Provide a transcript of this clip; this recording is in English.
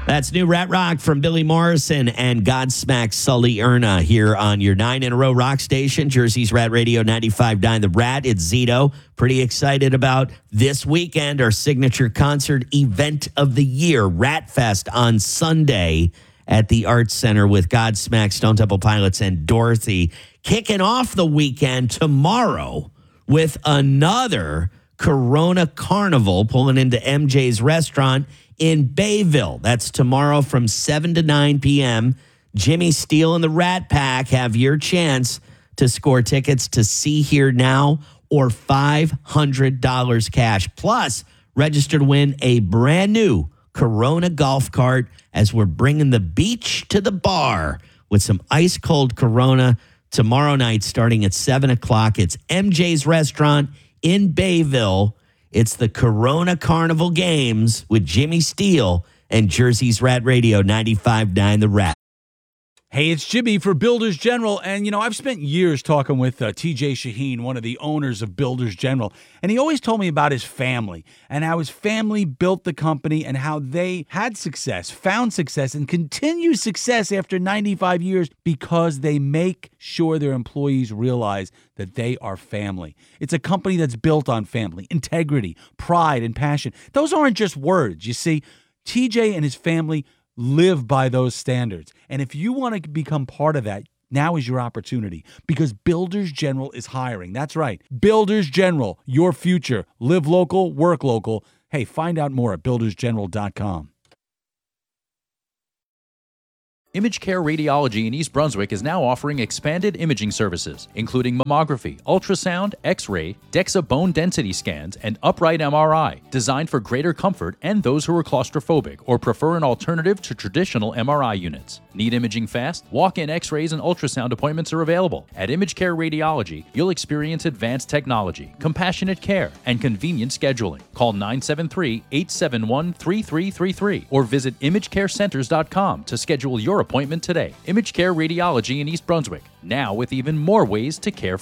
That's new Rat Rock from Billy Morrison and Godsmack Sully Erna here on your 9-in-a-row rock station, Jersey's Rat Radio 95.9 The Rat. It's Zito. Pretty excited about this weekend, our signature concert event of the year, Rat Fest on Sunday at the Arts Center with Godsmack, Stone Temple Pilots, and Dorothy. Kicking off the weekend tomorrow with another Corona Carnival pulling into MJ's Restaurant in Bayville. That's tomorrow from 7 to 9 p.m. Jimmy Steele and the Rat Pack have your chance to score tickets to See Here Now or $500 cash. Plus, register to win a brand new Corona golf cart as we're bringing the beach to the bar with some ice-cold Corona tomorrow night starting at 7 o'clock. It's MJ's Restaurant in Bayville. It's the Corona Carnival Games with Jimmy Steele and Jersey's Rat Radio 95.9 The Rat. Hey, it's Jimmy for Builders General, and, I've spent years talking with T.J. Shaheen, one of the owners of Builders General, and he always told me about his family and how his family built the company and how they had success, found success, and continue success after 95 years because they make sure their employees realize that they are family. It's a company that's built on family, integrity, pride, and passion. Those aren't just words. You see, TJ and his family live by those standards. And if you want to become part of that, now is your opportunity because Builders General is hiring. That's right. Builders General, your future. Live local, work local. Hey, find out more at buildersgeneral.com. Image Care Radiology in East Brunswick is now offering expanded imaging services, including mammography, ultrasound, X-ray, DEXA bone density scans, and upright MRI, designed for greater comfort and those who are claustrophobic or prefer an alternative to traditional MRI units. Need imaging fast? Walk-in X-rays and ultrasound appointments are available. At Image Care Radiology, you'll experience advanced technology, compassionate care, and convenient scheduling. Call 973-871-3333 or visit imagecarecenters.com to schedule your appointment today. Image Care Radiology in East Brunswick, now with even more ways to care